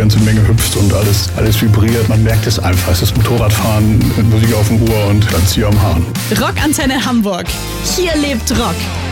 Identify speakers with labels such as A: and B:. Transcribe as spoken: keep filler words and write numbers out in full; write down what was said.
A: ganze Menge hüpft und alles, alles vibriert. Man merkt es einfach. Es ist Motorradfahren, Musik auf dem Ohr und dann Zieh am Hahn.
B: Rockantenne Hamburg. Hier lebt Rock.